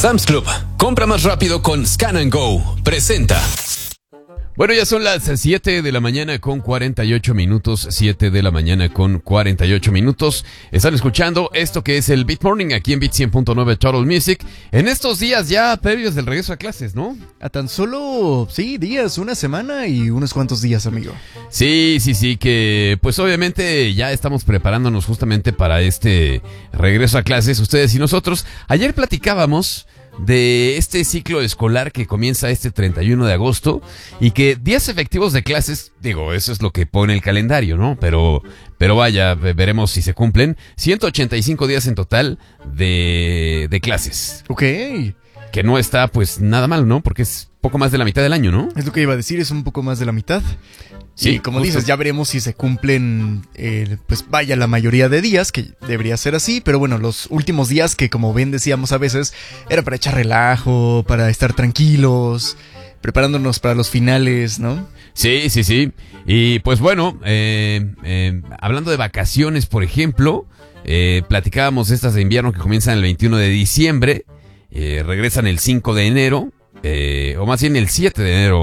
Sam's Club. Compra más rápido con Scan and Go. Presenta. Bueno, ya son las 7 de la mañana con 48 minutos. 7 de la mañana con 48 minutos. Están escuchando esto que es el Beat Morning aquí en Beat 100.9 Total Music. En estos días ya previos del regreso a clases, ¿no? A tan solo, días, una semana y unos cuantos días, amigo. Sí, que pues obviamente ya estamos preparándonos justamente para este regreso a clases, ustedes y nosotros. Ayer platicábamos de este ciclo escolar que comienza este 31 de agosto y que días efectivos de clases, digo, eso es lo que pone el calendario, ¿no? Pero vaya, veremos si se cumplen. 185 días en total de clases. Ok. Que no está pues nada mal, ¿no? Porque es poco más de la mitad del año, ¿no? Es lo que iba a decir, es un poco más de la mitad. Sí, y como justo. dices, ya veremos si se cumplen, la mayoría de días, que debería ser así. Pero bueno, los últimos días que, como bien decíamos a veces, era para echar relajo, para estar tranquilos, preparándonos para los finales, ¿no? Sí. Y pues bueno, hablando de vacaciones, por ejemplo, platicábamos de estas de invierno que comienzan el 21 de diciembre, regresan el 5 de enero, o más bien el 7 de enero.